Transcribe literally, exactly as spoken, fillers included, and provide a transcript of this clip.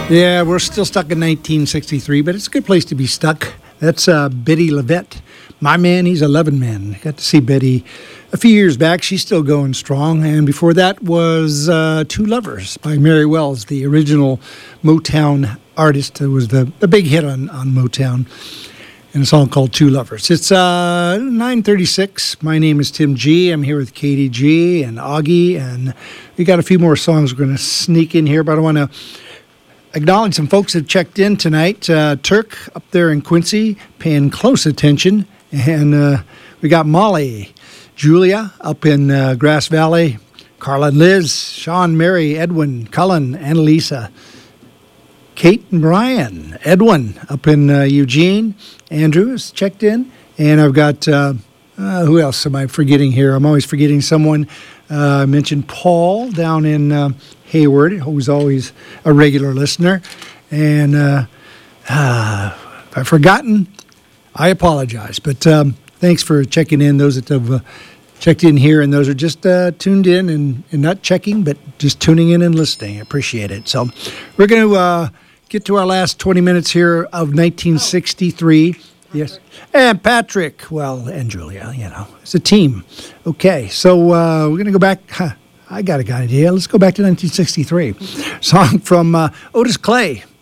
Yeah, we're still stuck in nineteen sixty-three, but it's a good place to be stuck. That's uh, Betty LaVette. My man, he's eleven man. Got to see Betty a few years back. She's still going strong. And before that was uh, Two Lovers by Mary Wells, the original Motown artist. It was the, the big hit on, on Motown. And a song called Two Lovers. It's uh, nine thirty-six. My name is Tim G. I'm here with Katie G and Augie. And we got a few more songs we're going to sneak in here, but I want to acknowledge some folks that checked in tonight. Uh, Turk up there in Quincy, paying close attention. And uh, we got Molly, Julia up in uh, Grass Valley, Carla and Liz, Sean, Mary, Edwin, Cullen, Annalisa, Kate and Brian, Edwin up in uh, Eugene, Andrew has checked in. And I've got, uh, uh, who else am I forgetting here? I'm always forgetting someone. Uh, I mentioned Paul down in uh, Hayward, who's always a regular listener. And uh, uh, if I've forgotten, I apologize. But um, thanks for checking in, those that have uh, checked in here, and those are just uh, tuned in and, and not checking, but just tuning in and listening. I appreciate it. So we're going to uh, get to our last twenty minutes here of nineteen sixty-three. Yes. And Patrick, well, and Julia, you know, it's a team. Okay, so uh, we're going to go back. Huh, I got a good idea. Let's go back to nineteen sixty-three. Song from uh, Otis Clay.